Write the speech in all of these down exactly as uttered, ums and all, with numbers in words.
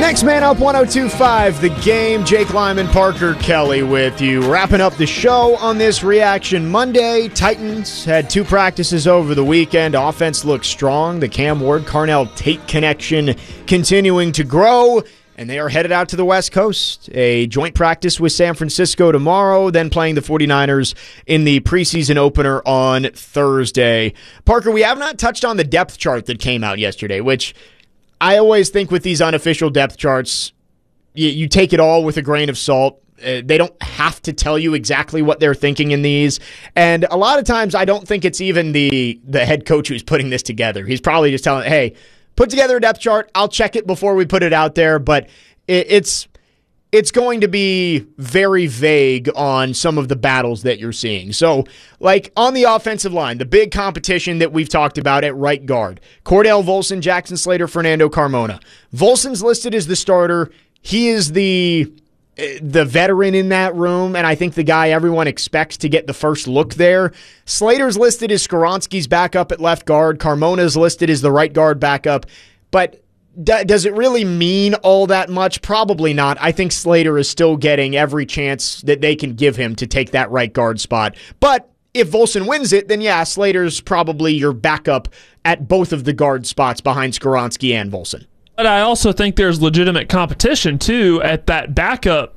Next Man Up one oh two point five, The Game. Jake Lyman, Parker Kelly with you. Wrapping up the show on this Reaction Monday. Titans had two practices over the weekend. Offense looks strong. The Cam Ward-Carnell Tate connection continuing to grow. And they are headed out to the West Coast. A joint practice with San Francisco tomorrow, then playing the 49ers in the preseason opener on Thursday. Parker, we have not touched on the depth chart that came out yesterday, which I always think with these unofficial depth charts, you, you take it all with a grain of salt. Uh, they don't have to tell you exactly what they're thinking in these. And a lot of times I don't think it's even the, the head coach who's putting this together. He's probably just telling, hey, put together a depth chart. I'll check it before we put it out there, but it, it's it's going to be very vague on some of the battles that you're seeing. So, like on the offensive line, the big competition that we've talked about at right guard, Cordell Volson, Jackson Slater, Fernando Carmona. Volson's listed as the starter. He is the the veteran in that room, and I think the guy everyone expects to get the first look there. Slater's listed as Skoronski's backup at left guard. Carmona's listed as the right guard backup. But d- does it really mean all that much? Probably not. I think Slater is still getting every chance that they can give him to take that right guard spot. But if Volson wins it, then yeah, Slater's probably your backup at both of the guard spots behind Skoronski and Volson. But I also think there's legitimate competition, too, at that backup,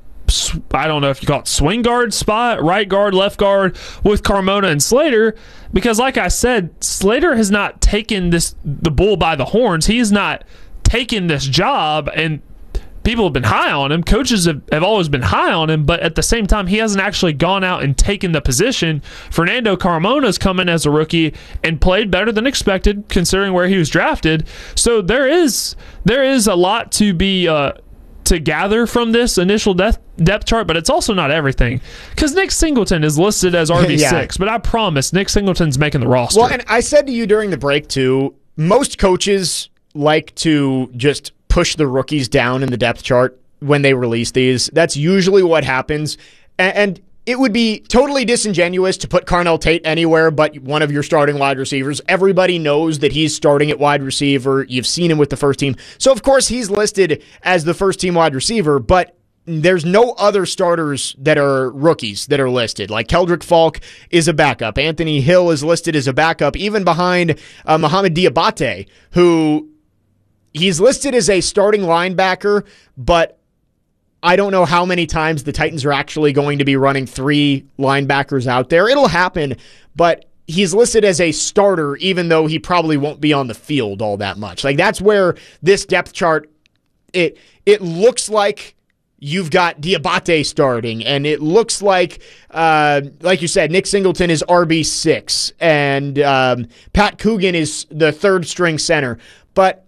I don't know if you call it swing guard spot, right guard, left guard, with Carmona and Slater, because like I said, Slater has not taken this the bull by the horns. He's not taken this job, and people have been high on him. Coaches have, have always been high on him, but at the same time, he hasn't actually gone out and taken the position. Fernando Carmona's come in as a rookie and played better than expected, considering where he was drafted. So there is there is a lot to be uh, to gather from this initial depth, depth chart, but it's also not everything. Because Nick Singleton is listed as R B six, yeah. But I promise Nick Singleton's making the roster. Well, and I said to you during the break, too, most coaches like to just push the rookies down in the depth chart when they release these. That's usually what happens. And it would be totally disingenuous to put Carnell Tate anywhere but one of your starting wide receivers. Everybody knows that he's starting at wide receiver. You've seen him with the first team. So, of course, he's listed as the first team wide receiver, but there's no other starters that are rookies that are listed. Like Keldrick Falk is a backup. Anthony Hill is listed as a backup, even behind uh, Mohamed Diabate, who he's listed as a starting linebacker, but I don't know how many times the Titans are actually going to be running three linebackers out there. It'll happen, but he's listed as a starter, even though he probably won't be on the field all that much. Like, that's where this depth chart, it it looks like you've got Diabate starting, and it looks like, uh, like you said, Nick Singleton is R B six, and um, Pat Coogan is the third-string center. But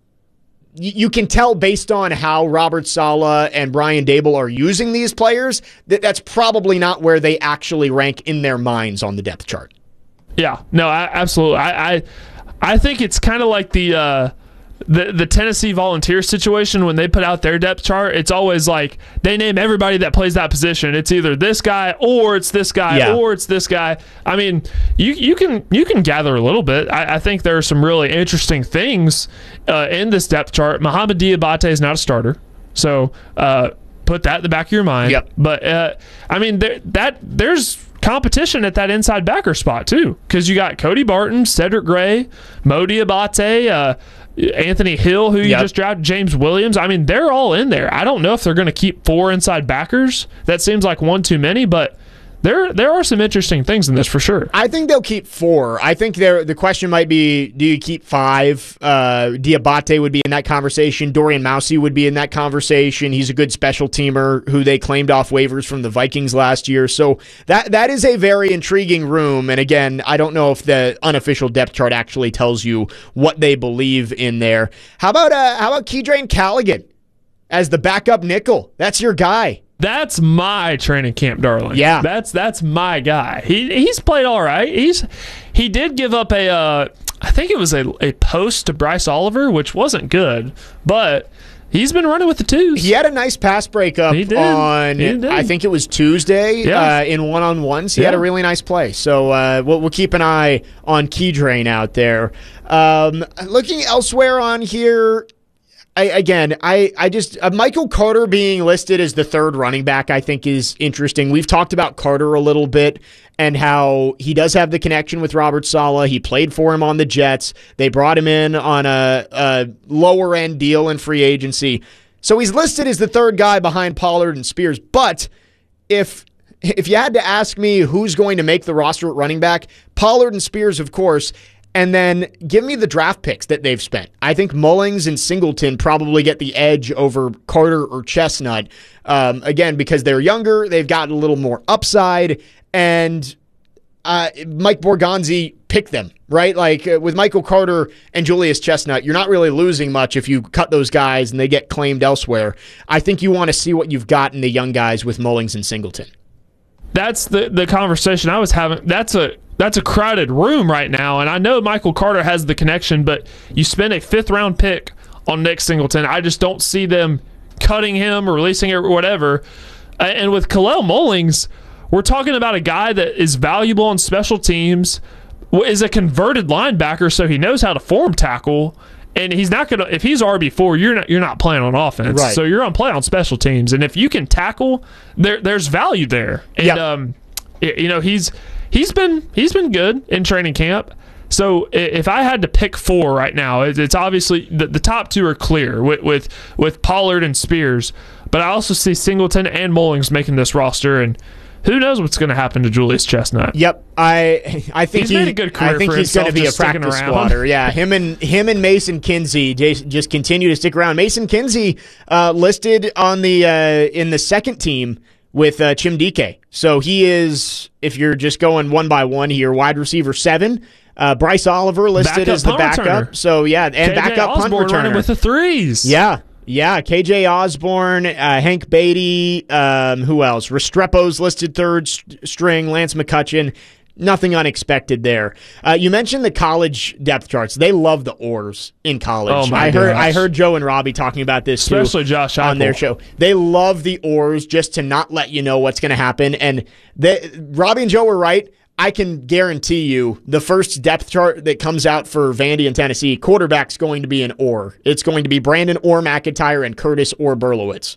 you can tell based on how Robert Saleh and Brian Daboll are using these players that that's probably not where they actually rank in their minds on the depth chart. Yeah, no, I, absolutely. I, I I think it's kind of like the uh, the the Tennessee Volunteers situation when they put out their depth chart. It's always like they name everybody that plays that position. It's either this guy or it's this guy yeah. or it's this guy. I mean, you you can you can gather a little bit. I, I think there are some really interesting things uh, in this depth chart. Mohamed Diabate is not a starter, so uh, put that in the back of your mind. Yep. But uh, I mean, there, that there's competition at that inside backer spot too, because you got Cody Barton, Cedric Gray, Mo Diabate, uh, Anthony Hill, who you yep. just drafted, James Williams. I mean, they're all in there. I don't know if they're going to keep four inside backers. That seems like one too many, but there there are some interesting things in this for sure. I think they'll keep four. I think the question might be, do you keep five? Uh, Diabate would be in that conversation. Dorian Mousey would be in that conversation. He's a good special teamer who they claimed off waivers from the Vikings last year. So that that is a very intriguing room. And again, I don't know if the unofficial depth chart actually tells you what they believe in there. How about uh, how about Keydrane Callaghan as the backup nickel? That's your guy. That's my training camp darling. Yeah, that's that's my guy. He he's played all right. He's he did give up a uh, I think it was a a post to Bryce Oliver, which wasn't good, but he's been running with the twos. He had a nice pass breakup on I think it was Tuesday yeah. uh, in one on ones. He yeah. had a really nice play. So uh, we'll, we'll keep an eye on Keydrane out there. Um, looking elsewhere on here. I, again, I, I just uh, Michael Carter being listed as the third running back, I think, is interesting. We've talked about Carter a little bit and how he does have the connection with Robert Saleh. He played for him on the Jets. They brought him in on a, a lower end deal in free agency. So he's listed as the third guy behind Pollard and Spears. But if if you had to ask me who's going to make the roster at running back, Pollard and Spears, of course. And then give me the draft picks that they've spent. I think Mullings and Singleton probably get the edge over Carter or Chestnut. Um, again, because they're younger, they've got a little more upside, and uh, Mike Borgonzi picked them, right? Like uh, with Michael Carter and Julius Chestnut, you're not really losing much if you cut those guys and they get claimed elsewhere. I think you want to see what you've got in the young guys with Mullings and Singleton. That's the, the conversation I was having. That's a That's a crowded room right now, and I know Michael Carter has the connection, but you spend a fifth-round pick on Nick Singleton. I just don't see them cutting him or releasing it or whatever. And with Kalel Mullings, we're talking about a guy that is valuable on special teams, is a converted linebacker, so he knows how to form tackle, and he's not gonna. If he's R B four, you're not you're not playing on offense, right. So you're gonna play on special teams, and if you can tackle, there there's value there, and yep. um, you know he's. He's been he's been good in training camp. So if I had to pick four right now, it's obviously the, the top two are clear with, with with Pollard and Spears. But I also see Singleton and Mullings making this roster, and who knows what's going to happen to Julius Chestnut? Yep, I I think he's he, made a good career I think for he's going to be a sticking practice around. squatter. Yeah, him and him and Mason Kinsey just continue to stick around. Mason Kinsey uh, listed on the uh, in the second team with uh, Chimdike. So he is, if you're just going one by one here, wide receiver seven. Uh, Bryce Oliver listed Backup as the punt backup. returner. So, yeah, and K J backup punt Osborne running returner. with the threes. Yeah, yeah. K J Osborne, uh, Hank Beatty, um, who else? Restrepo's listed third st- string, Lance McCutcheon. Nothing unexpected there. Uh, you mentioned the college depth charts. They love the oars in college. Oh my I heard gosh. I heard Joe and Robbie talking about this too, Especially Josh Heupel. on their show. They love the oars just to not let you know what's going to happen. And they, Robbie and Joe were right. I can guarantee you the first depth chart that comes out for Vandy and Tennessee, quarterback's going to be an Orr. It's going to be Brandon Orr McIntyre and Curtis Orr Berlowitz.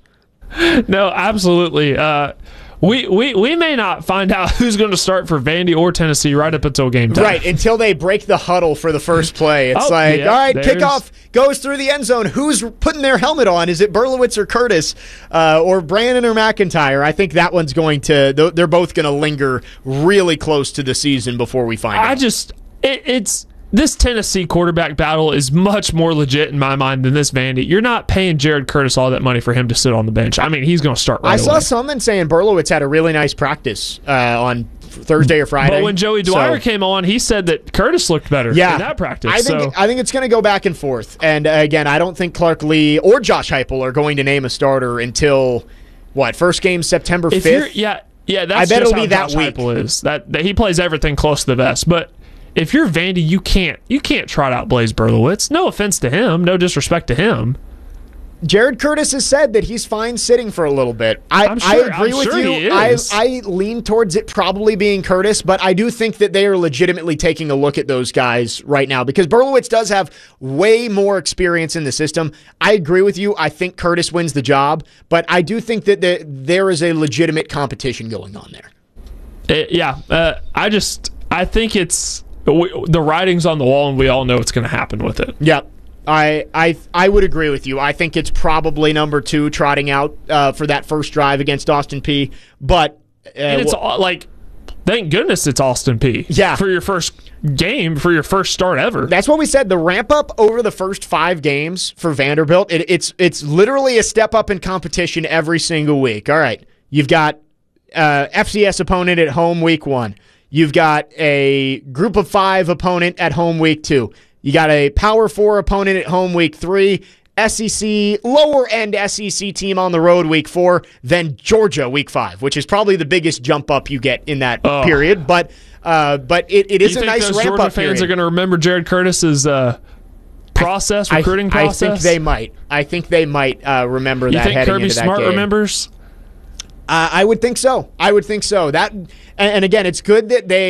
No, absolutely. Uh, we, we we may not find out who's going to start for Vandy or Tennessee right up until game time. Right, until they break the huddle for the first play. It's Oh, like, yeah, all right, there's- kickoff goes through the end zone. Who's putting their helmet on? Is it Berlowitz or Curtis uh, or Brandon or McIntyre? I think that one's going to, they're both going to linger really close to the season before we find I out. just, it, it's, this Tennessee quarterback battle is much more legit in my mind than this Vandy. You're not paying Jared Curtis all that money for him to sit on the bench. I mean, he's going to start right I saw away. someone saying Berlowitz had a really nice practice uh, on Thursday or Friday. But when Joey Dwyer So- came on, he said that Curtis looked better Yeah, in that practice. I think so. I think it's going to go back and forth. And uh, again, I don't think Clark Lee or Josh Heupel are going to name a starter until what first game September if you're, fifth. yeah, yeah, that's I bet just it'll how be that Josh week. Heupel is. That, that he plays everything close to the vest. But if you're Vandy, you can't you can't trot out Blaze Berlowitz. No offense to him, no disrespect to him. Jared Curtis has said that he's fine sitting for a little bit. I, I'm I sure- agree I'm with sure you. he I, is. I lean towards it probably being Curtis, but I do think that they are legitimately taking a look at those guys right now because Berlowitz does have way more experience in the system. I agree with you. I think Curtis wins the job, but I do think that the, there is a legitimate competition going on there. It- yeah, uh, I just I think it's we, the writing's on the wall, and we all know what's going to happen with it. Yep. I, I I would agree with you. I think it's probably number two trotting out uh, for that first drive against Austin Peay. But uh, And it's all, like, thank goodness it's Austin Peay. Yeah. For your first game, for your first start ever. that's what we said. The ramp up over the first five games for Vanderbilt, it, it's it's literally a step up in competition every single week. All right, you've got uh, F C S opponent at home week one. You've got a group of five opponent at home week two. You got a Power Four opponent at home week three. S E C, lower end S E C team on the road week four, then Georgia week five, which is probably the biggest jump up you get in that Oh. period. But uh, but it, it is you a think nice those ramp Georgia up fans period. are going to remember Jared Curtis's uh, process, I- recruiting I, process? think they might. I think they might uh, remember You that think heading Kirby into that Smart game. remembers? Uh, I would think so. I would think so. That and, and again, it's good that they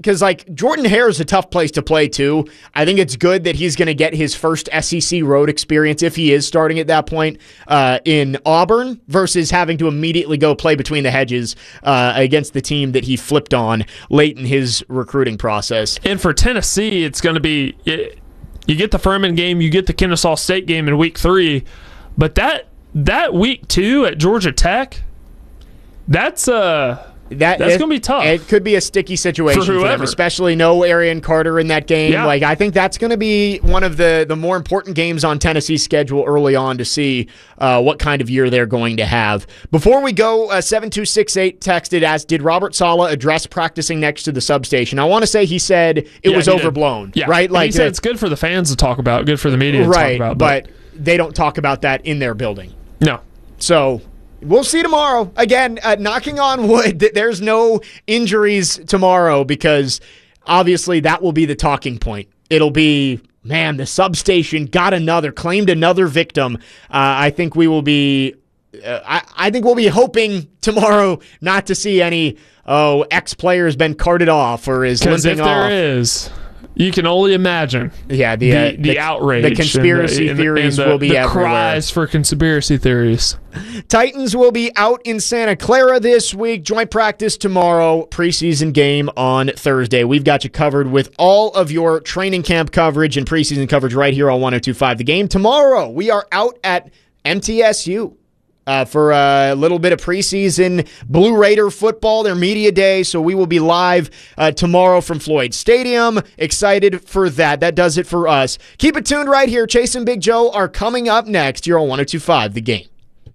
because like Jordan Hare is a tough place to play too. I think it's good that he's going to get his first S E C road experience if he is starting at that point uh, in Auburn versus having to immediately go play between the hedges uh, against the team that he flipped on late in his recruiting process. And for Tennessee, it's going to be you get the Furman game, you get the Kennesaw State game in week three, but that that week two at Georgia Tech, that's uh That, That's going to be tough. It could be a sticky situation for, for them, especially no Arian Carter in that game. Yeah. Like I think that's going to be one of the, the more important games on Tennessee's schedule early on to see uh, what kind of year they're going to have. Before we go, uh, seven two six eight texted as, did Robert Saleh address practicing next to the substation? I want to say he said it yeah, was overblown. Yeah. Right? Like he said uh, it's good for the fans to talk about, good for the media to right, talk about. But, but they don't talk about that in their building. No. So we'll see tomorrow. Again, uh, knocking on wood that there's no injuries tomorrow because obviously that will be the talking point. It'll be, man, the substation got another, claimed another victim. Uh, I think we will be, uh, I, I think we'll be hoping tomorrow not to see any, oh, X-player has been carted off or is limping off. Because if there is, you can only imagine yeah, the, uh, the, the, the outrage. The conspiracy and the, theories and the, will be the everywhere. cries for conspiracy theories. Titans will be out in Santa Clara this week. Joint practice tomorrow. Preseason game on Thursday. We've got you covered with all of your training camp coverage and preseason coverage right here on one oh two point five The Game. Tomorrow, we are out at M T S U. Uh, for a little bit of preseason Blue Raider football, their media day. So we will be live uh, tomorrow from Floyd Stadium. Excited for that. That does it for us. Keep it tuned right here. Chase and Big Joe are coming up next. You're on one oh two point five The Game.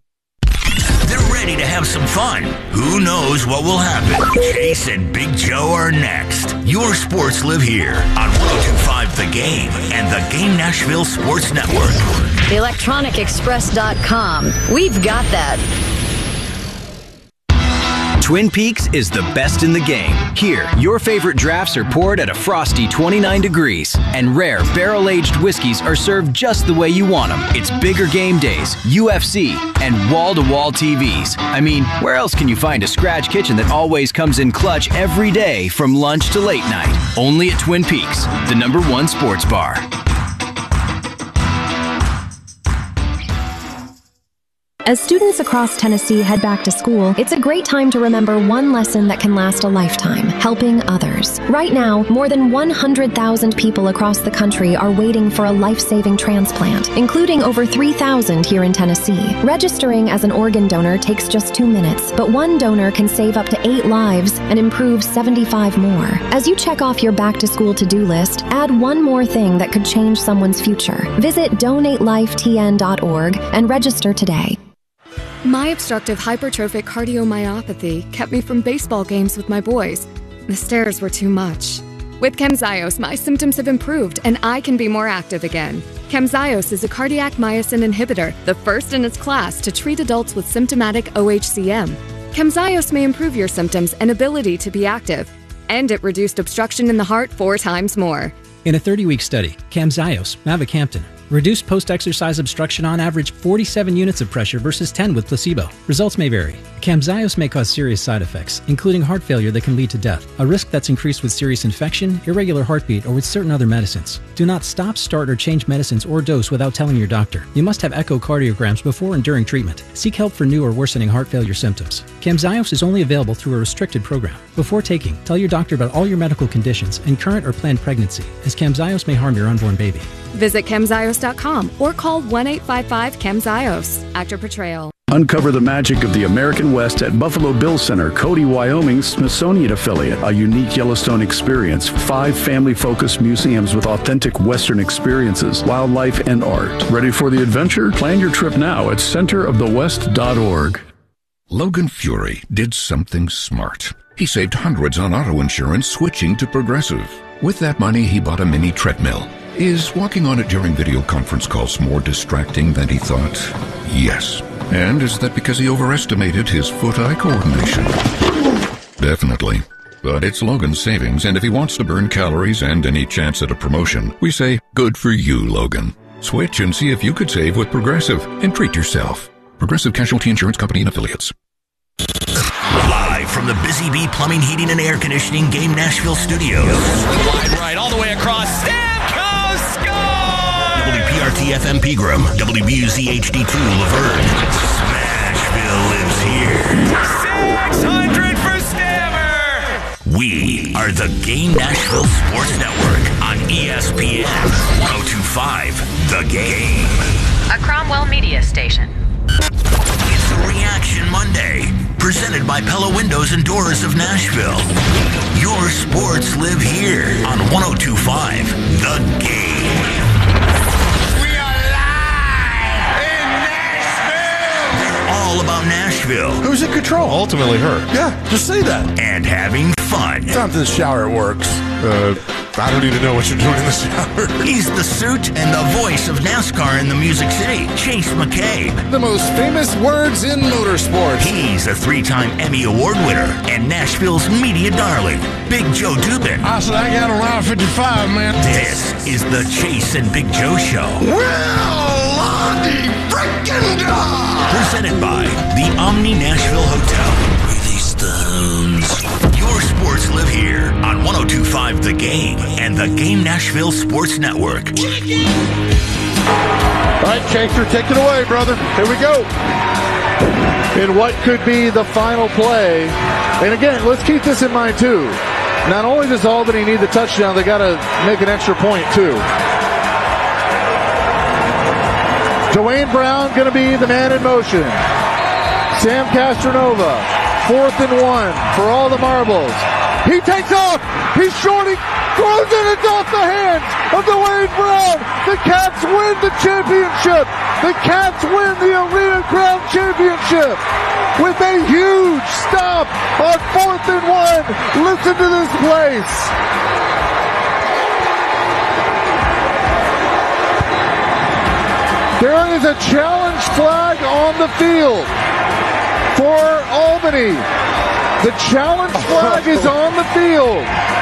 They're ready to have some fun. Who knows what will happen? Chase and Big Joe are next. Your sports live here on one oh two point five The Game and the Game Nashville Sports Network. the electronic express dot com. We've got that. Twin Peaks is the best in the game. Here, your favorite drafts are poured at a frosty twenty-nine degrees, and rare barrel-aged whiskeys are served just the way you want them. It's bigger game days, U F C, and wall-to-wall T Vs. I mean, where else can you find a scratch kitchen that always comes in clutch every day from lunch to late night? Only at Twin Peaks, the number one sports bar. As students across Tennessee head back to school, it's a great time to remember one lesson that can last a lifetime: helping others. Right now, more than one hundred thousand people across the country are waiting for a life-saving transplant, including over three thousand here in Tennessee. Registering as an organ donor takes just two minutes, but one donor can save up to eight lives and improve seventy-five more. As you check off your back-to-school to-do list, add one more thing that could change someone's future. Visit donate life T N dot org and register today. My obstructive hypertrophic cardiomyopathy kept me from baseball games with my boys. The stairs were too much. With Camzyos, my symptoms have improved and I can be more active again. Camzyos is a cardiac myosin inhibitor, the first in its class to treat adults with symptomatic O H C M. Camzyos may improve your symptoms and ability to be active, and it reduced obstruction in the heart four times more. In a thirty-week study, Camzyos, mavacamten, reduced post-exercise obstruction on average forty-seven units of pressure versus ten with placebo. Results may vary. Camzyos may cause serious side effects, including heart failure that can lead to death, a risk that's increased with serious infection, irregular heartbeat, or with certain other medicines. Do not stop, start, or change medicines or dose without telling your doctor. You must have echocardiograms before and during treatment. Seek help for new or worsening heart failure symptoms. Camzyos is only available through a restricted program. Before taking, tell your doctor about all your medical conditions and current or planned pregnancy, as Camzyos may harm your unborn baby. Visit Camzyos dot com or call one eight five five Camzyos. Actor portrayal. Uncover the magic of the American West at Buffalo Bill Center, Cody, Wyoming's Smithsonian affiliate. A unique Yellowstone experience. Five family-focused museums with authentic Western experiences, wildlife, and art. Ready for the adventure? Plan your trip now at center of the west dot org. Logan Fury did something smart. He saved hundreds on auto insurance switching to Progressive. With that money, he bought a mini treadmill. Is walking on it during video conference calls more distracting than he thought? Yes. And is that because he overestimated his foot-eye coordination? Definitely. But it's Logan's savings, and if he wants to burn calories and any chance at a promotion, we say, good for you, Logan. Switch and see if you could save with Progressive and treat yourself. Progressive Casualty Insurance Company and Affiliates. Live from the Busy Bee Plumbing, Heating, and Air Conditioning Game Nashville studios. Wide right, all the way across. Stamkos scores! W P R T F M Pegram, W B U Z H D two Laverne. Smashville lives here. six hundred for Stammer! We are the Game Nashville Sports Network on E S P N one oh two point five The Game. A Cromwell media station. It's a Reaction Monday, presented by Pella Windows and Doors of Nashville. Your sports live here on one oh two point five The Game. We are live in Nashville! They're all about Nashville. Who's in control? Ultimately her. Yeah, just say that. And having fun. Time to the shower, it works. Uh, I don't need to know what you're doing in the shower. He's the suit and the voice of NASCAR in the Music City, Chase McCabe. The most famous words in motorsports. He's a three-time Emmy Award winner and Nashville's media darling, Big Joe Dubin. I said I got around fifty-five, man. This is the Chase and Big Joe Show. Well, Lonnie freaking dog! Presented by the Omni Nashville Hotel. Release the hounds. Your sports live here on one oh two point five The Game and the Game Nashville Sports Network. All right, Chaser, take it away, brother. Here we go. In what could be the final play. And again, let's keep this in mind, too. Not only does Albany need the touchdown, they got to make an extra point, too. Dwayne Brown going to be the man in motion. Sam Castronova, fourth and one for all the marbles. He takes off. He's short. He throws it. It's off the hands of Dwayne Brown. The Cats win the championship. The Cats win the Arena Crown Championship with a huge stop on fourth and one. Listen to this place. There is a challenge flag on the field for Albany. The challenge flag is on the field.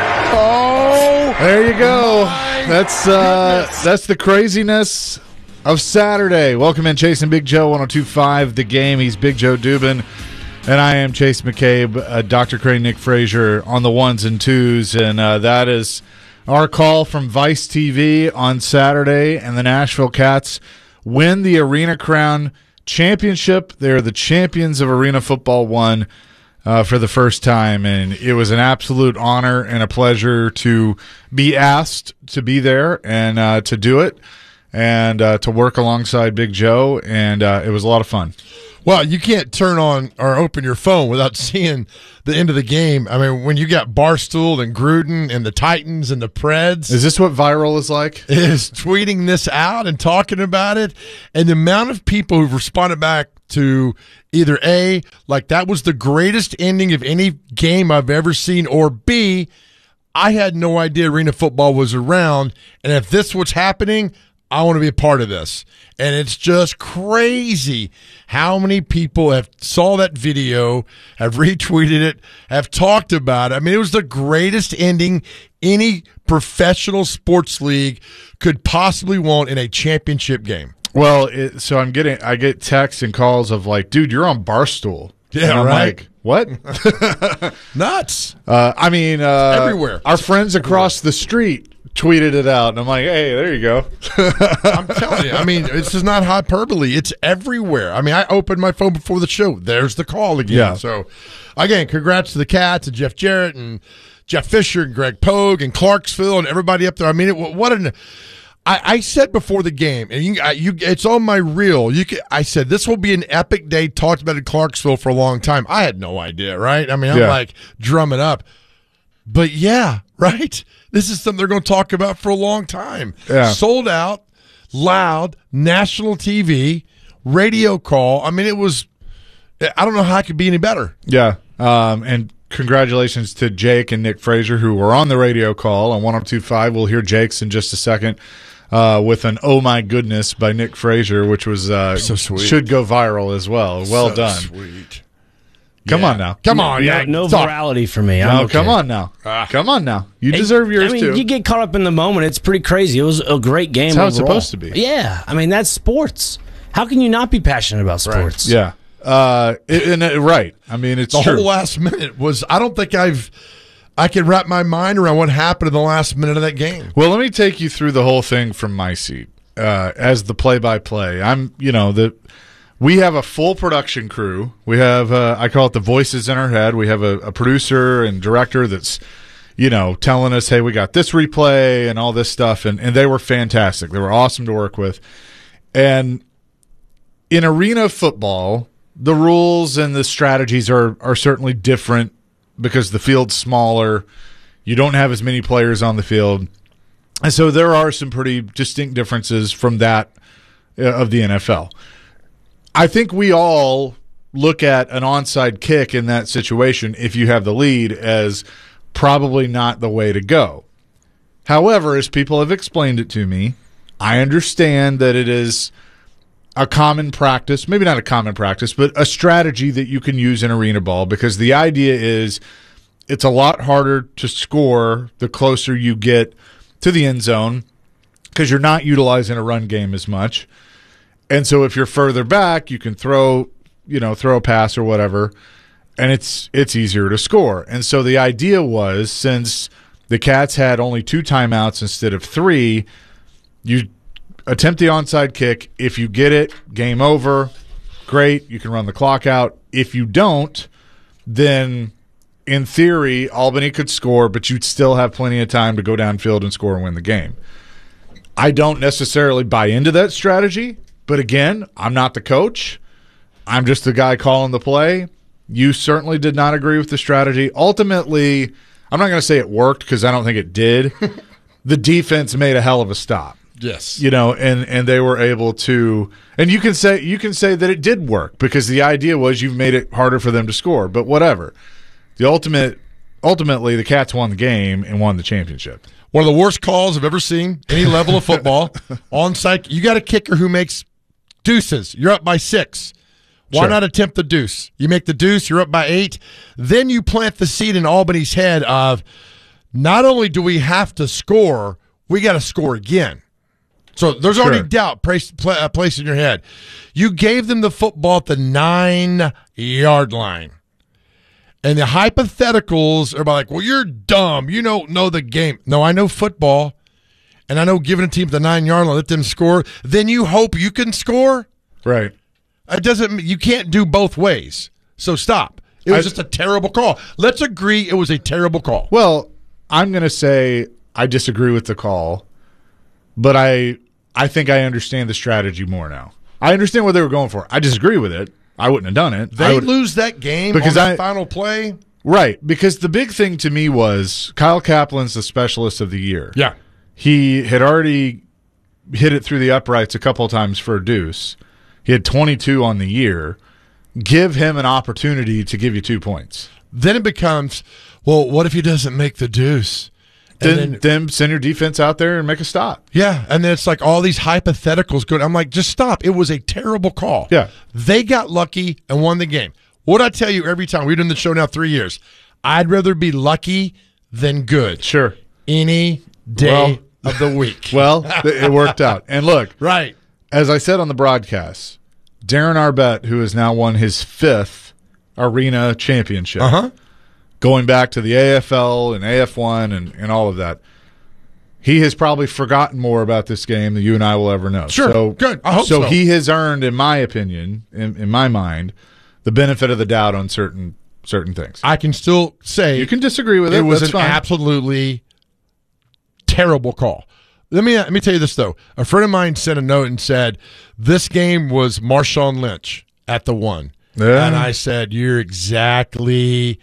Oh, there you go. That's uh, that's the craziness of Saturday. Welcome in, Chase and Big Joe, one oh two point five The Game. He's Big Joe Dubin, and I am Chase McCabe, uh, Doctor Crane, Nick Frazier on the ones and twos, and uh, that is our call from Vice T V on Saturday, and the Nashville Cats win the Arena Crown Championship. They're the champions of Arena Football One uh, for the first time, and it was an absolute honor and a pleasure to be asked to be there and uh, to do it and uh, to work alongside Big Joe, and uh, it was a lot of fun. Well, you can't turn on or open your phone without seeing the end of the game. I mean, when you got Barstool and Gruden and the Titans and the Preds. Is this what viral is like? Is tweeting this out and talking about it. And the amount of people who've responded back to either A, like that was the greatest ending of any game I've ever seen, or B, I had no idea Arena Football was around. And if this was happening, I want to be a part of this. And it's just crazy how many people have saw that video, have retweeted it, have talked about it. I mean, it was the greatest ending any professional sports league could possibly want in a championship game. Well, it, so I'm getting, I get texts and calls of like, dude, you're on Barstool. Yeah, and I'm right. like, what? Nuts. Uh, I mean, uh, everywhere. Our friends across the street tweeted it out, and I'm like, hey, there you go. I'm telling you, I mean, this is not hyperbole. It's everywhere. I mean, I opened my phone before the show. There's the call again. Yeah. So, again, congrats to the Cats and Jeff Jarrett and Jeff Fisher and Greg Pogue and Clarksville and everybody up there. I mean, it, what an I, I said before the game, and you, I, you, it's on my reel. You can, I said this will be an epic day. Talked about it in Clarksville for a long time. I had no idea, right? I mean, I'm Yeah. like drumming up. But yeah, right? This is something they're going to talk about for a long time. Yeah. Sold out, loud, national T V, radio call. I mean, it was, I don't know how it could be any better. Yeah. Um, and congratulations to Jake and Nick Frazier, who were on the radio call on one oh two point five. We'll hear Jake's in just a second uh, with an Oh My Goodness by Nick Frazier, which was uh, so sweet. Should go viral as well. Well So done. Sweet. Come Yeah. on now. Come on. No, yeah. no Talk. virality for me. No, I'm okay. come on now. Ah. Come on now. You Hey, deserve yours I mean, too. you get caught up in the moment. It's pretty crazy. It was a great game. That's how it's overall. supposed to be. Yeah, I mean that's sports. How can you not be passionate about sports? Yeah. Uh, and, and, right. I mean, it's the true. whole last minute was. I don't think I've. I can wrap my mind around what happened in the last minute of that game. Well, let me take you through the whole thing from my seat uh, as the play-by-play. I'm, you know, the we have a full production crew. We have, uh, I call it the voices in our head. We have a, a producer and director that's, you know, telling us, hey, we got this replay and all this stuff, and, and they were fantastic. They were awesome to work with. And in arena football, the rules and the strategies are are certainly different because the field's smaller. You don't have as many players on the field. And so there are some pretty distinct differences from that uh, of the N F L. I think we all look at an onside kick in that situation, if you have the lead, as probably not the way to go. However, as people have explained it to me, I understand that it is a common practice, maybe not a common practice, but a strategy that you can use in arena ball, because the idea is it's a lot harder to score the closer you get to the end zone because you're not utilizing a run game as much. And so if you're further back, you can throw, you know, throw a pass or whatever, and it's it's easier to score. And so the idea was, since the Cats had only two timeouts instead of three, you attempt the onside kick. If you get it, game over. Great, you can run the clock out. If you don't, then in theory, Albany could score, but you'd still have plenty of time to go downfield and score and win the game. I don't necessarily buy into that strategy, but again, I'm not the coach. I'm just the guy calling the play. You certainly did not agree with the strategy. Ultimately, I'm not going to say it worked because I don't think it did. The defense made a hell of a stop. Yes. You know, and, and they were able to, and you can say you can say that it did work because the idea was you've made it harder for them to score, but whatever. The ultimate ultimately the Cats won the game and won the championship. One of the worst calls I've ever seen, any level of football. Onside, you got a kicker who makes deuces. You're up by six. Why Sure. not attempt the deuce? You make the deuce, you're up by eight. Then you plant the seed in Albany's head of not only do we have to score, we got to score again. So there's already Sure. doubt placed pla- uh, placed in your head. You gave them the football at the nine-yard line. And the hypotheticals are about like, well, you're dumb. You don't know the game. No, I know football, and I know giving a team the nine-yard line, let them score. Then you hope you can score? Right. It doesn't. You can't do both ways. So stop. It was I- just a terrible call. Let's agree it was a terrible call. Well, I'm going to say I disagree with the call, but I I think I understand the strategy more now. I understand what they were going for. I disagree with it. I wouldn't have done it. I They would, lose that game because on that I- final play. Right, because the big thing to me was Kyle Kaplan's the specialist of the year. Yeah. He had already hit it through the uprights a couple of times for a deuce. He had twenty-two on the year. Give him an opportunity to give you two points. Then it becomes, well, what if he doesn't make the deuce? And Then, then send your defense out there and make a stop. Yeah, and then it's like all these hypotheticals going. I'm like, just stop. It was a terrible call. Yeah. They got lucky and won the game. What I tell you every time, we've done the show now three years, I'd rather be lucky than good. Sure. Any day of the week. Well, it worked out. And look, right. As I said on the broadcast, Darren Arbette, who has now won his fifth arena championship, Uh-huh. going back to the A F L and A F one and, and all of that, he has probably forgotten more about this game than you and I will ever know. Sure. So, Good. I hope so. so. he has earned, in my opinion, in, in my mind, the benefit of the doubt on certain certain things. I can still say You can disagree with it. it was That's an fine. absolutely terrible call. Let me let me tell you this though. A friend of mine sent a note and said this game was Marshawn Lynch at the one, Yeah. and I said you're exactly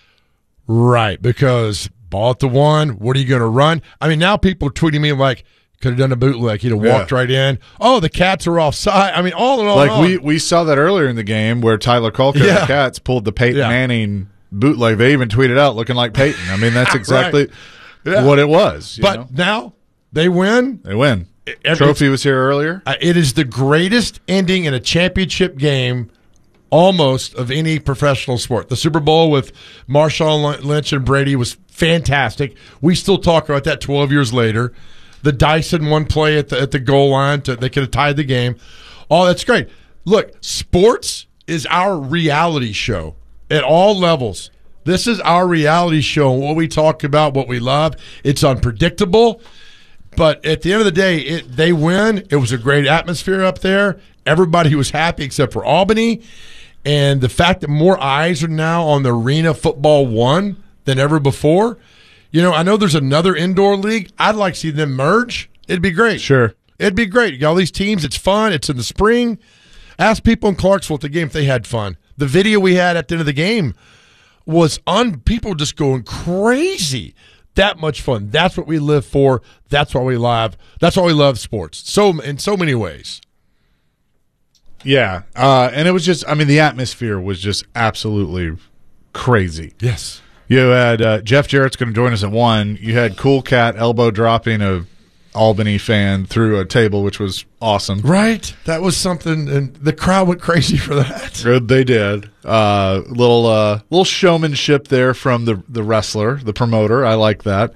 right because ball at the one. What are you going to run? I mean, now people are tweeting me like could have done a bootleg. He'd have Yeah. walked right in. Oh, the Cats are offside. I mean, all in all, Like and all. we, we saw that earlier in the game where Tyler Kolka and Yeah. the Cats pulled the Peyton Yeah. Manning bootleg. They even tweeted out looking like Peyton. I mean, that's exactly Yeah. what it was. you but know? now they win. They win. every- Trophy was here earlier. Uh, It is the greatest ending in a championship game almost of any professional sport. The Super Bowl with Marshawn Lynch and Brady was fantastic. We still talk about that twelve years later. The Dyson one play at the at the goal line, to, they could have tied the game. Oh, that's great. Look, sports is our reality show at all levels. This is our reality show, what we talk about, what we love. It's unpredictable, but at the end of the day, it, they win. It was a great atmosphere up there. Everybody was happy except for Albany, and the fact that more eyes are now on the Arena Football One than ever before. You know, I know there's another indoor league. I'd like to see them merge. It'd be great. Sure. It'd be great. You got all these teams. It's fun. It's in the spring. Ask people in Clarksville at the game if they had fun. The video we had at the end of the game was on people just going crazy. That much fun. That's what we live for. That's why we love. That's why we love sports. So in so many ways. Yeah, uh, and it was just. I mean, the atmosphere was just absolutely crazy. Yes. You had uh, Jeff Jarrett's going to join us at one. You had Cool Cat elbow dropping a Albany fan through a table, which was awesome. Right? That was something, and the crowd went crazy for that. Good, they did. Uh, little uh, little showmanship there from the the wrestler, the promoter. I like that.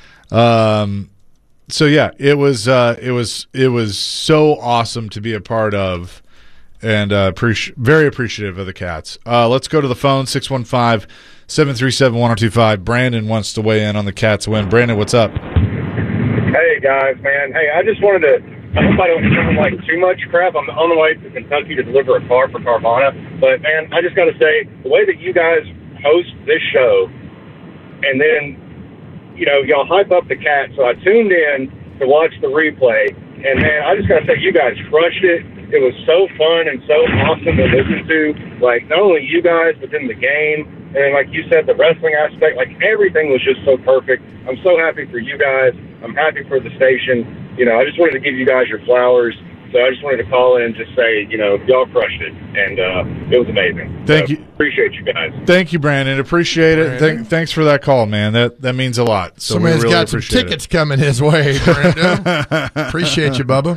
Um, so yeah, it was uh, it was it was so awesome to be a part of, and uh, appreci- very appreciative of the Cats. Uh, let's go to the phone six one five, seven three seven, one oh two five. Brandon wants to weigh in on the Cats win. Brandon, what's up? Hey, guys, man. Hey, I just wanted to, I hope I don't sound like too much crap. I'm on the way to Kentucky to deliver a car for Carvana. But, man, I just got to say, the way that you guys host this show, and then, you know, y'all hype up the Cats. So I tuned in to watch the replay. And, man, I just got to say, you guys crushed it. It was so fun and so awesome to listen to. Like, not only you guys, but then the game. And like you said, the wrestling aspect, like everything was just so perfect. I'm so happy for you guys. I'm happy for the station. You know, I just wanted to give you guys your flowers. So I just wanted to call in and just say, you know, y'all crushed it. And uh, it was amazing. Thank so, you. Appreciate you guys. Thank you, Brandon. Appreciate it. Th- thanks for that call, man. That that means a lot. So Somebody's we really got some appreciate tickets it. coming his way, Brandon. Appreciate you, Bubba.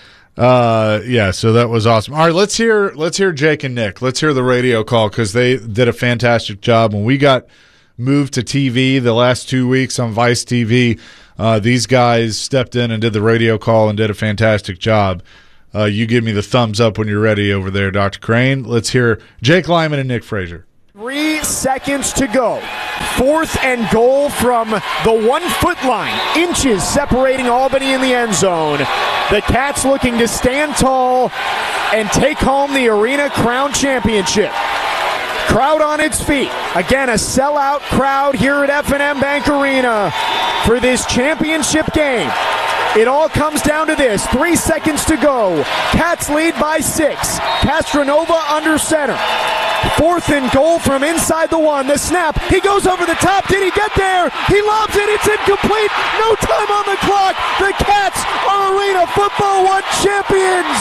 Uh, yeah, so that was awesome. All right, let's hear let's hear Jake and Nick. Let's hear the radio call because they did a fantastic job. When we got moved to T V the last two weeks on Vice T V, uh, these guys stepped in and did the radio call and did a fantastic job. Uh, you give me the thumbs up when you're ready over there, Doctor Crane. Let's hear Jake Lyman and Nick Frazier. Three seconds to go. Fourth and goal from the one-foot line. Inches separating Albany in the end zone. The Cats looking to stand tall and take home the Arena Crown Championship. Crowd on its feet. Again, a sellout crowd here at F and M Bank Arena for this championship game. It all comes down to this. Three seconds to go. Cats lead by six. Castronova under center. Fourth and goal from inside the one. The snap. He goes over the top. Did he get there? He lobs it. It's incomplete. No time on the clock. The Cats are Arena Football One champions.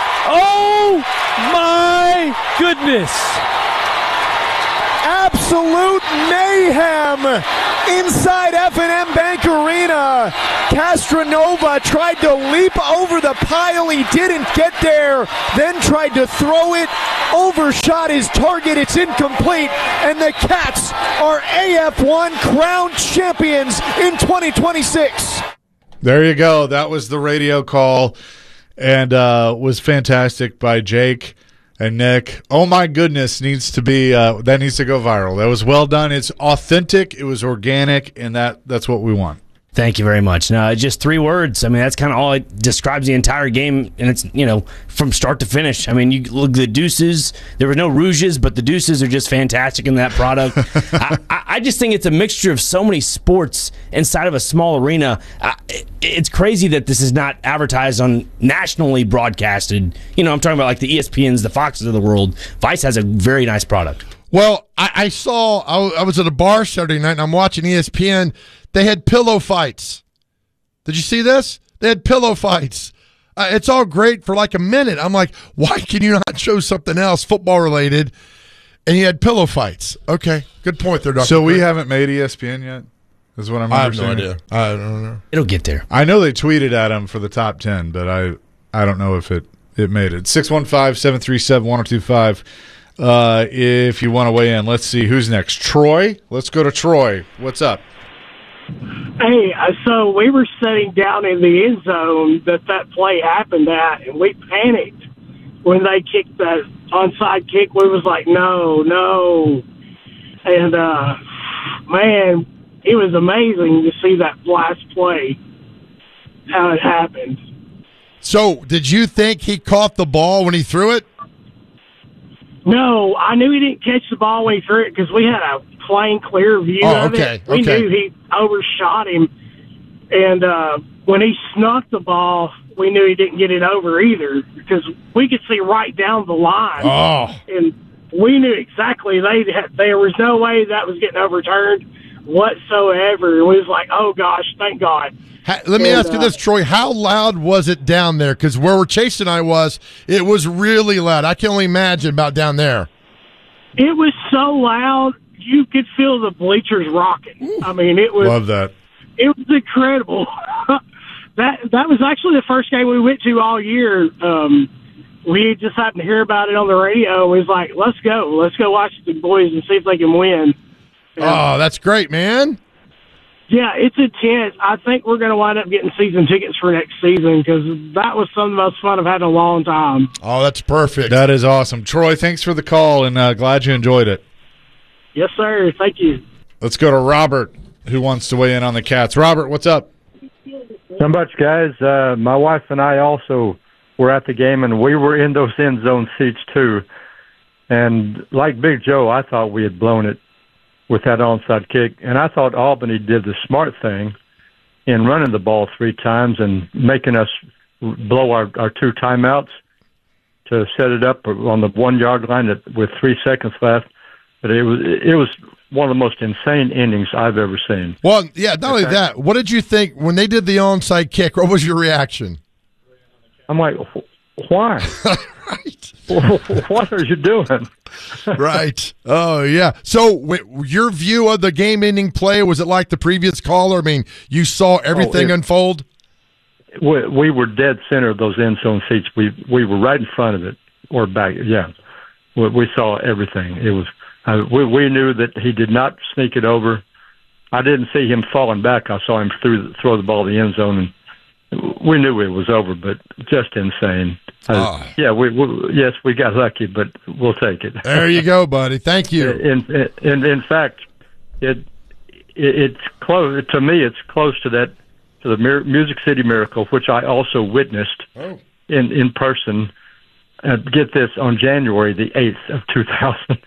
Oh, my goodness. Absolute mayhem inside F and M Bank Arena. Castronova tried to leap over the pile. He didn't get there. Then tried to throw it. Overshot his target. It's incomplete. And the Cats are A F one crown champions in twenty twenty-six. There you go. That was the radio call and uh, was fantastic by Jake and Nick. Oh my goodness, needs to be uh, that needs to go viral. That was well done. It's authentic. It was organic, and that that's what we want. Thank you very much. No, just three words. I mean, that's kind of all it describes the entire game, and it's, you know, from start to finish. I mean, you look at the deuces. There were no rouges, but the deuces are just fantastic in that product. I, I just think it's a mixture of so many sports inside of a small arena. I, it's crazy that this is not advertised on nationally broadcasted. You know, I'm talking about like the E S P Ns, the Foxes of the world. Vice has a very nice product. Well, I, I saw, I, I was at a bar Saturday night, and I'm watching E S P N. They had pillow fights. Did you see this? They had pillow fights. Uh, it's all great for like a minute. I'm like, why can you not show something else football related? And you had pillow fights. Okay, good point there, Doctor So we Green. haven't made E S P N yet? Is what I'm I have no understanding? idea. I don't know. It'll get there. I know they tweeted at him for the top ten, but I I don't know if it, it made it. six one five, seven three seven, one oh two five. Uh, if you want to weigh in, let's see who's next. Troy? Let's go to Troy. What's up? Hey, uh, so we were sitting down in the end zone that that play happened at, and we panicked when they kicked the onside kick, we was like, no, no. And, uh, man, it was amazing to see that last play, how it happened. So, did you think he caught the ball when he threw it? No, I knew he didn't catch the ball when he threw it because we had a plain, clear view Oh, of okay, it. We okay. knew he overshot him. And uh, when he snuck the ball, we knew he didn't get it over either because we could see right down the line. Oh. And we knew exactly they had, there was no way that was getting overturned whatsoever. And we was like, oh, gosh, thank God. Ha- let me And, ask you uh, this, Troy. How loud was it down there? Because where Chase and I was, it was really loud. I can only imagine about down there. It was so loud, you could feel the bleachers rocking. I mean, it was Love that. it was incredible. that that was actually the first game we went to all year. Um, we just happened to hear about it on the radio, and we was like, let's go. Let's go watch the boys and see if they can win. Oh, that's great, man. Yeah, it's intense. I think we're going to wind up getting season tickets for next season because that was some of the most fun I've had in a long time. Oh, that's perfect. That is awesome. Troy, thanks for the call, and uh, glad you enjoyed it. Yes, sir. Thank you. Let's go to Robert, who wants to weigh in on the Cats. Robert, what's up? Not much, guys. Uh, my wife and I also were at the game, and we were in those end zone seats too. And like Big Joe, I thought we had blown it with that onside kick. And I thought Albany did the smart thing in running the ball three times and making us blow our, our two timeouts to set it up on the one-yard line with three seconds left. But it was it was one of the most insane innings I've ever seen. Well, yeah, not only that, what did you think when they did the onside kick? What was your reaction? I'm like, why? Right. What are you doing? Right. Oh, yeah. So w- your view of the game-ending play, was it like the previous caller? I mean, you saw everything Oh, it- unfold? We, we were dead center of those end zone seats. We we were right in front of it, or back. Yeah, we, we saw everything. It was uh, we we knew that he did not sneak it over. I didn't see him falling back. I saw him through throw the ball in the end zone, and we knew it was over. But just insane. Uh, Oh. Yeah, we, we yes we got lucky, but we'll take it. There you go, buddy. Thank you. In in, in fact, it, it it's close to me. It's close to that. To the Mir- Music City Miracle, which I also witnessed Oh. in, in person. Uh, get this, on January the eighth of two thousand.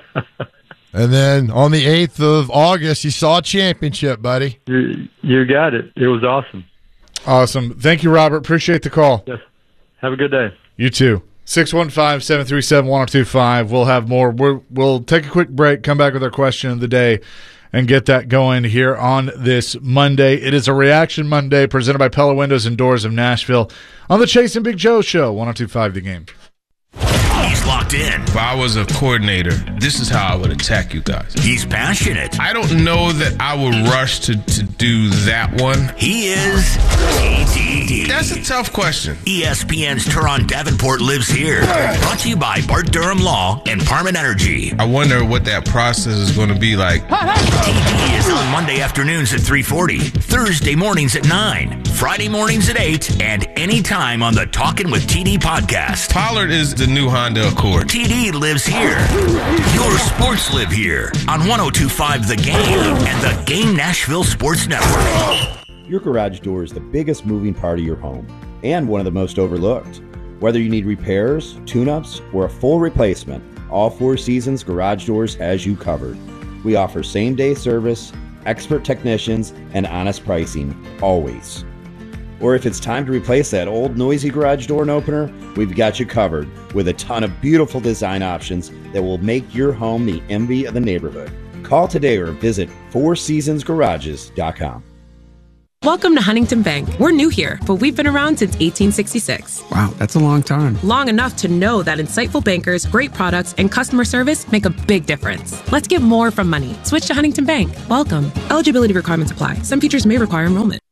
And then on the eighth of August, you saw a championship, buddy. You, you got it. It was awesome. Awesome. Thank you, Robert. Appreciate the call. Yes. Have a good day. You too. six one five, seven three seven, one oh two five. We'll have more. We're, we'll take a quick break, come back with our question of the day, and get that going here on this Monday. It is a Reaction Monday presented by Pella Windows and Doors of Nashville on the Chase and Big Joe Show, one oh two five The Game. He's locked in. If I was a coordinator, this is how I would attack you guys. He's passionate. I don't know that I would rush to, to do that one. He is T D D. That's a tough question. E S P N's Turon Davenport lives here. Brought to you by Bart Durham Law and Parman Energy. I wonder what that process is going to be like. T D is on Monday afternoons at three forty, Thursday mornings at nine, Friday mornings at eight, and anytime on the Talkin' with T D podcast. Pollard is the new Honda Accord. T D lives here. Your sports live here on one oh two point five The Game and the Game Nashville Sports Network. Your garage door is the biggest moving part of your home and one of the most overlooked. Whether you need repairs, tune-ups, or a full replacement, all Four Seasons Garage Doors has you covered. We offer same-day service, expert technicians, and honest pricing, always. Or if it's time to replace that old noisy garage door opener, we've got you covered with a ton of beautiful design options that will make your home the envy of the neighborhood. Call today or visit four seasons garages dot com. Welcome to Huntington Bank. We're new here, but we've been around since eighteen sixty-six. Wow, that's a long time. Long enough to know that insightful bankers, great products, and customer service make a big difference. Let's get more from money. Switch to Huntington Bank. Welcome. Eligibility requirements apply. Some features may require enrollment.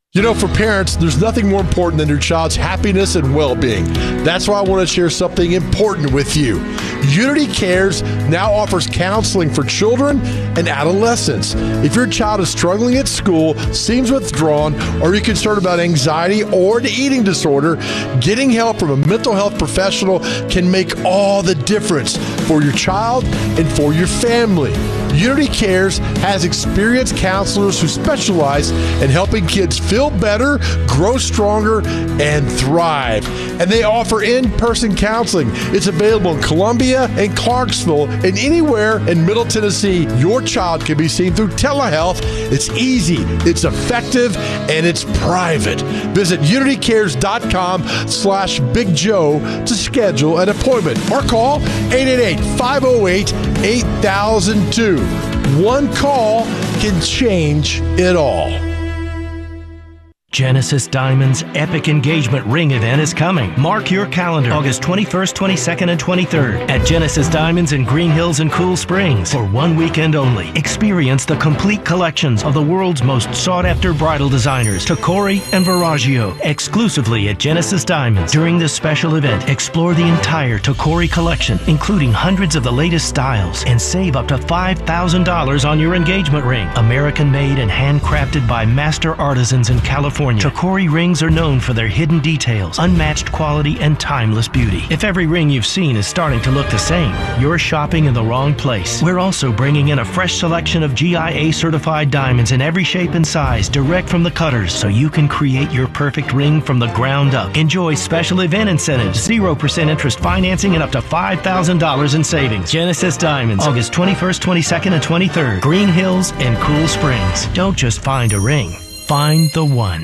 You know, for parents, there's nothing more important than your child's happiness and well-being. That's why I want to share something important with you. Unity Cares now offers counseling for children and adolescents. If your child is struggling at school, seems withdrawn, or you're concerned about anxiety or an eating disorder, getting help from a mental health professional can make all the difference for your child and for your family. Unity Cares has experienced counselors who specialize in helping kids feel better, grow stronger, and thrive. And they offer in-person counseling. It's available in Columbia and Clarksville and anywhere in Middle Tennessee. Your child can be seen through telehealth. It's easy, it's effective, and it's private. Visit unitycares.com slash Big Joe to schedule an appointment or call eight eight eight, five oh eight, eight thousand two. One call can change it all. Genesis Diamonds' epic engagement ring event is coming. Mark your calendar, August twenty-first, twenty-second, and twenty-third at Genesis Diamonds in Green Hills and Cool Springs for one weekend only. Experience the complete collections of the world's most sought-after bridal designers, Tacori and Verragio, exclusively at Genesis Diamonds. During this special event, explore the entire Tacori collection, including hundreds of the latest styles, and save up to five thousand dollars on your engagement ring. American-made and handcrafted by master artisans in California. Tacori rings are known for their hidden details, unmatched quality, and timeless beauty. If every ring you've seen is starting to look the same, you're shopping in the wrong place. We're also bringing in a fresh selection of G I A-certified diamonds in every shape and size, direct from the cutters, so you can create your perfect ring from the ground up. Enjoy special event incentives, zero percent interest financing, and up to five thousand dollars in savings. Genesis Diamonds, August twenty-first, twenty-second, and twenty-third. Green Hills and Cool Springs. Don't just find a ring. Find the one.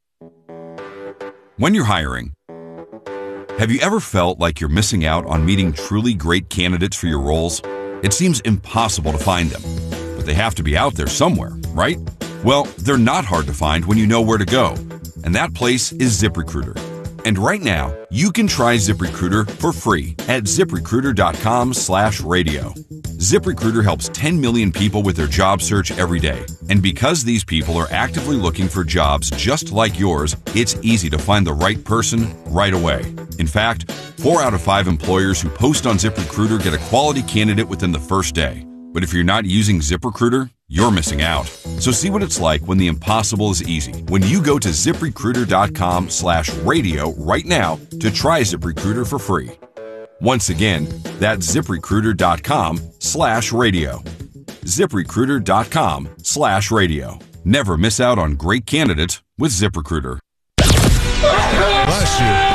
When you're hiring, have you ever felt like you're missing out on meeting truly great candidates for your roles? It seems impossible to find them, but they have to be out there somewhere, right? Well, they're not hard to find when you know where to go, and that place is ZipRecruiter. And right now, you can try ZipRecruiter for free at ZipRecruiter.com slash radio. ZipRecruiter helps ten million people with their job search every day. And because these people are actively looking for jobs just like yours, it's easy to find the right person right away. In fact, four out of five employers who post on ZipRecruiter get a quality candidate within the first day. But if you're not using ZipRecruiter, you're missing out. So see what it's like when the impossible is easy. When you go to ZipRecruiter.com slash radio right now to try ZipRecruiter for free. Once again, that's ZipRecruiter.com slash radio. ZipRecruiter.com slash radio. Never miss out on great candidates with ZipRecruiter. Bless you.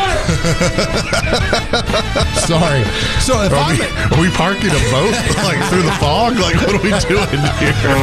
Sorry. So if are, I'm we, are we parking a boat like through the fog? Like, what are we doing here?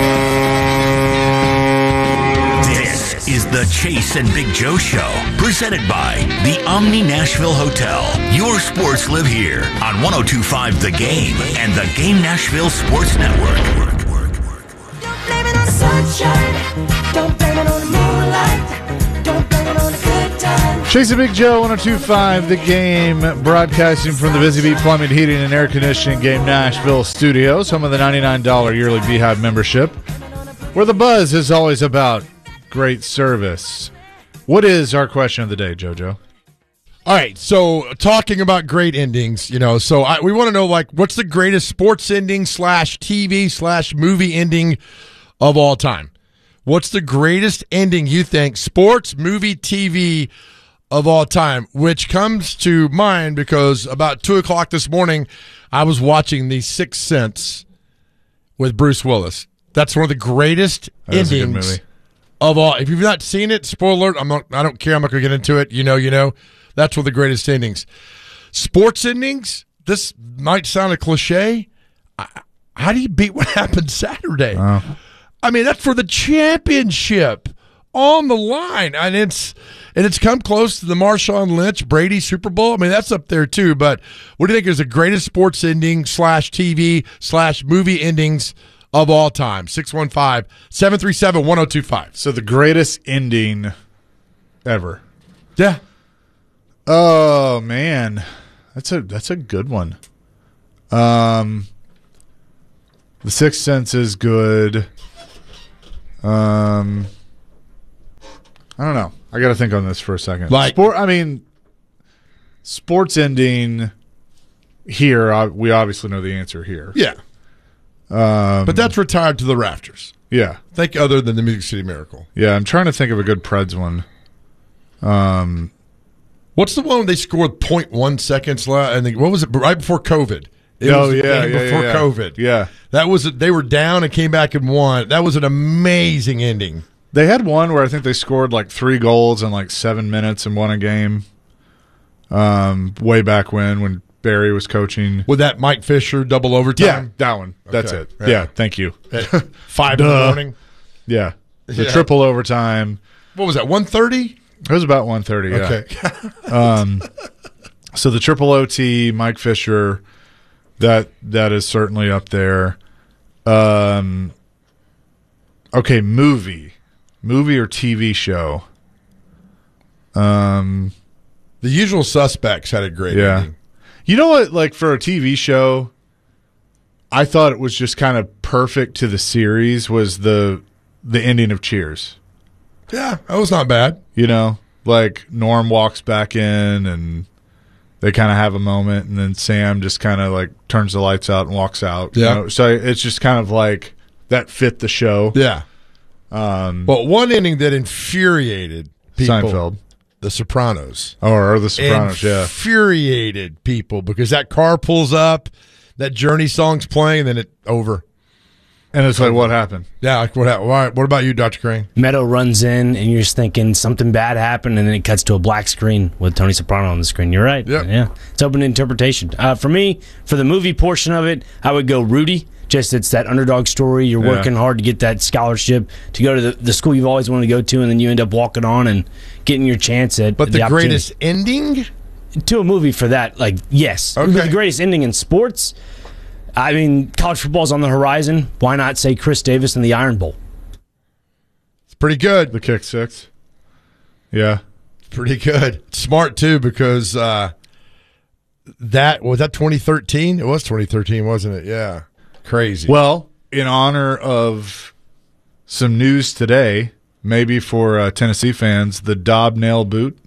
This is the Chase and Big Joe Show, presented by the Omni Nashville Hotel. Your sports live here on one oh two point five The Game and the Game Nashville Sports Network. Don't blame it on the sunshine. Don't blame it on the moonlight. Don't blame it on the good times. Chase and Big Joe, one oh two point five The Game, broadcasting from the Busy Bee Plumbing, Heating, and Air Conditioning Game Nashville studios, home of the ninety-nine dollars yearly Beehive membership, where the buzz is always about great service. What is our question of the day, JoJo? All right, so talking about great endings, you know, so I, we want to know, like, what's the greatest sports ending slash T V slash movie ending of all time? What's the greatest ending you think, sports, movie, T V, of all time? Which comes to mind because about two o'clock this morning, I was watching The Sixth Sense with Bruce Willis. That's one of the greatest That is a good endings movie. of all. If you've not seen it, spoiler alert, I'm not, I don't care. I'm not going to get into it. You know, you know. That's one of the greatest endings. Sports endings, this might sound a cliche. How do you beat what happened Saturday? Oh. I mean, that's for the championship on the line. And it's and it's come close to the Marshawn Lynch, Brady Super Bowl. I mean, that's up there too. But what do you think is the greatest sports ending slash T V slash movie endings of all time? six one five, seven three seven, one oh two five. So the greatest ending ever. Yeah. Oh man, that's a that's a good one. Um, The Sixth Sense is good. Um, I don't know. I got to think on this for a second. Like- Sport. I mean, sports ending here. Uh, we obviously know the answer here. Yeah. Um, But that's retired to the rafters. yeah, Think other than the Music City Miracle. yeah. I'm trying to think of a good Preds one. Um, What's the one they scored zero point one seconds left? And what was it? Right before COVID. It oh was the yeah, game yeah, before yeah, COVID. Yeah, That was they were down and came back and won. That was an amazing ending. they had one where I think they scored like three goals in like seven minutes and won a game. Um, way back when when Barry was coaching. With that Mike Fisher double Yeah, overtime? that one. That's Okay. it. Yeah. Yeah, thank you. At five in the Duh. morning? Yeah, the Yeah. triple overtime. What was that, one thirty? It was about one thirty. Yeah. Okay. um, so the triple O T, Mike Fisher, that that is certainly up there. Um, okay, movie, movie or T V show. Um, The Usual Suspects had a great yeah. ending. You know what? Like for a T V show, I thought it was just kind of perfect to the series. Was the the ending of Cheers? Yeah, that was not bad. You know, like Norm walks back in and they kind of have a moment, and then Sam just kind of like turns the lights out and walks out. you Yeah. know? So it's just kind of like that fit the show. Yeah. Um, Well, one ending that infuriated people. Seinfeld. The Sopranos. Or, or The Sopranos, yeah. Infuriated people because that car pulls up, that Journey song's playing, and then it over. And it's like, what happened? Yeah, like what happened? What about you, Doctor Crane? Meadow runs in, and you're just thinking something bad happened, and then it cuts to a black screen with Tony Soprano on the screen. You're right. Yep. Yeah. It's open to interpretation. Uh, for me, for the movie portion of it, I would go Rudy. Just it's that underdog story. You're Yeah. working hard to get that scholarship to go to the, the school you've always wanted to go to, and then you end up walking on and getting your chance at But the, opportunity. greatest ending? To a movie for that, like, yes. Okay. The greatest ending in sports, I mean, college football's on the horizon. Why not say Chris Davis and the Iron Bowl? It's pretty good. The kick six. Yeah. Pretty good. Smart, too, because uh, that was that twenty thirteen? It was twenty thirteen, wasn't it? Yeah. Crazy. Well, in honor of some news today, maybe for uh, Tennessee fans, the Dobb nail boot.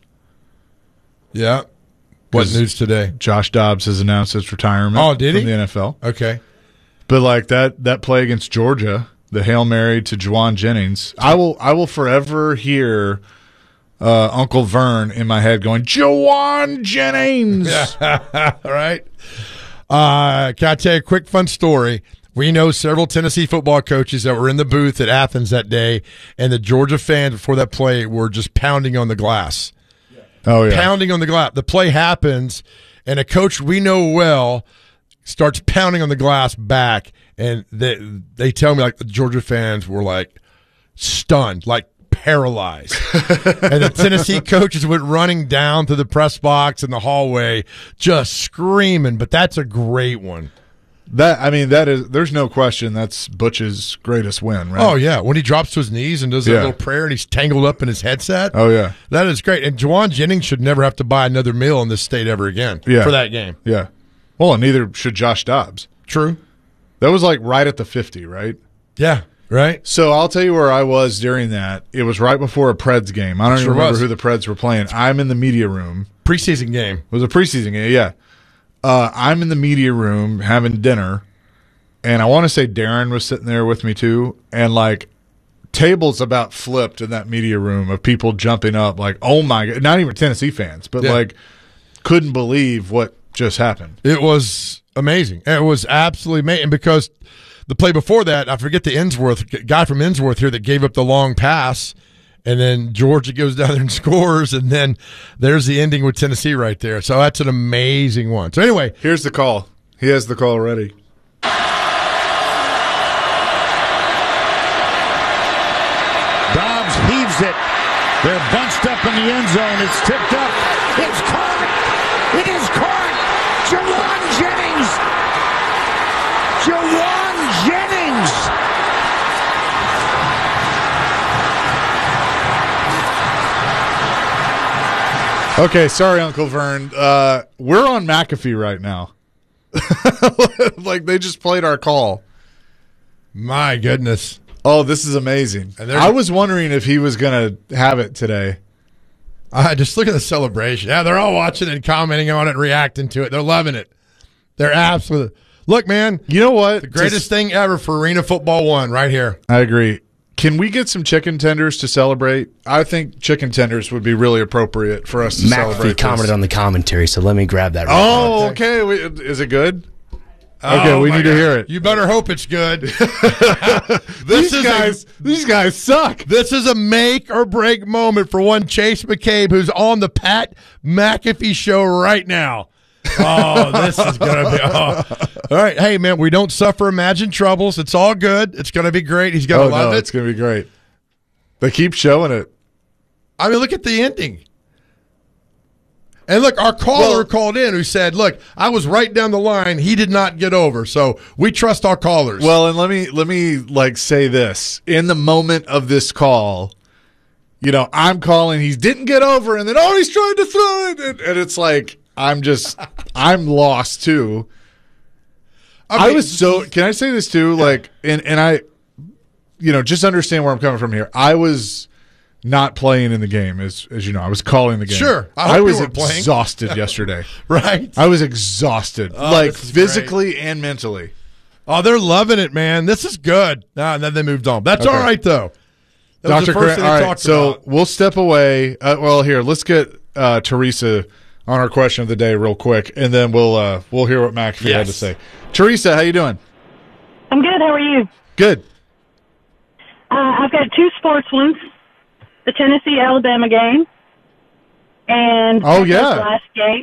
Yeah. What 'Cause news today? Josh Dobbs has announced his retirement. Oh, did from he? the N F L. Okay. But like that that play against Georgia, the Hail Mary to Juwan Jennings, I will I will forever hear uh, Uncle Vern in my head going, Juwan Jennings. All right. Uh, can I tell you a quick fun story? We know several Tennessee football coaches that were in the booth at Athens that day, and the Georgia fans before that play were just pounding on the glass. Oh, yeah. Pounding on the glass. The play happens, and a coach we know well starts pounding on the glass back, and they, they tell me like the Georgia fans were like stunned, like paralyzed. And the Tennessee coaches went running down to the press box in the hallway just screaming, but that's a great one. That I mean, that is there's no question that's Butch's greatest win, right? Oh, yeah. When he drops to his knees and does that Yeah. little prayer and he's tangled up in his headset. Oh, yeah. That is great. And Juwan Jennings should never have to buy another meal in this state ever again Yeah. for that game. Yeah. Well, and neither should Josh Dobbs. True. That was like right at the fifty, right? Yeah, right. So I'll tell you where I was during that. It was right before a Preds game. I don't Sure even remember was. who the Preds were playing. I'm in the media room. Preseason game. It was a preseason game, yeah. Uh, I'm in the media room having dinner, and I want to say Darren was sitting there with me too, and like tables about flipped in that media room of people jumping up like, oh my God, not even Tennessee fans, but Yeah. like couldn't believe what just happened. It was amazing. It was absolutely amazing because the play before that, I forget the Innsworth guy from Innsworth here that gave up the long pass, and then Georgia goes down there and scores, and then there's the ending with Tennessee right there. So that's an amazing one. So anyway, here's the call. He has the call ready. Dobbs heaves it. They're bunched up in the end zone. It's tipped up. It's caught. It is caught. Juwan Jennings. Juwan Jennings. Okay, sorry, Uncle Vern. Uh, we're on McAfee right now. Like they just played our call. My goodness. Oh, this is amazing. And they're- I was wondering if he was going to have it today. Uh, just look at the celebration. Yeah, they're all watching and commenting on it and reacting to it. They're loving it. They're absolutely. Look, man. You know what? The greatest Just- thing ever for Arena Football One right here. I agree. Can we get some chicken tenders to celebrate? I think chicken tenders would be really appropriate for us to celebrate. McAfee commented this. on the commentary, so let me grab that. Oh, okay. We, is it good? Okay, Oh, we my need to God. hear it. You better hope it's good. These is guys, a, these guys suck. This is a make or break moment for one Chase McCabe, who's on the Pat McAfee show right now. Oh, this is gonna be. Oh. All right, hey man, we don't suffer imagined troubles. It's all good. It's gonna be great. He's gonna Oh love no, it. it's gonna be great. They keep showing it. I mean, look at the ending. And look, our caller Well- called in who said, "Look, I was right down the line. He did not get over." So we trust our callers. Well, and let me let me like say this. In the moment of this call, you know, I'm calling, he didn't get over, and then oh, he's trying to throw it, and, and it's like I'm just I'm lost too. I, mean- was so can I say this too? Like and and I you know, just understand where I'm coming from here. I was not playing in the game, as as you know. I was calling the game. Sure. I hope I you was weren't playing. exhausted yesterday. Right? I was exhausted. Oh, like this is physically and mentally. Oh, they're loving it, man. This is good. Ah, and then they moved on. That's Okay. all right, though. That was Doctor the first Cran- thing all they right, talked so about. we'll step away. Uh, well, here, let's get uh, Teresa on our question of the day real quick, and then we'll uh, we'll hear what McAfee had to Yes. say. Teresa, how you doing? I'm good. How are you? Good. Uh, I've got two sports ones: the Tennessee Alabama game and Oh, Pekka's yeah. last game.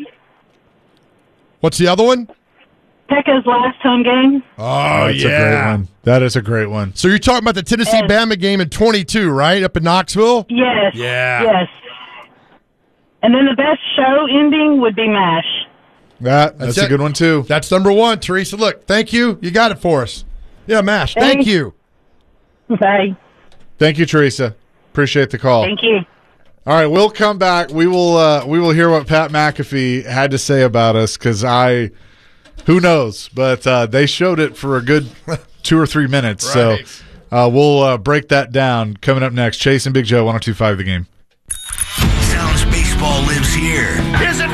What's the other one? Pekka's last home game. Oh, That's yeah. a great one. That is a great one. So you're talking about the Tennessee Yes. Bama game in twenty-two, right? Up in Knoxville? Yes. Yeah. Yes. And then the best show ending would be MASH. That that's, That's a it. good one too. That's number one, Teresa. Look, thank you. You got it for us. Yeah, MASH. Thank Thanks. you. Bye. Thank you, Teresa. Appreciate the call. Thank you. All right, we'll come back. We will uh, we will hear what Pat McAfee had to say about us because I, who knows, but uh, they showed it for a good two or three minutes. Right. So uh, we'll uh, break that down coming up next. Chase and Big Joe, one oh two point five The Game. Sounds baseball lives here. Is it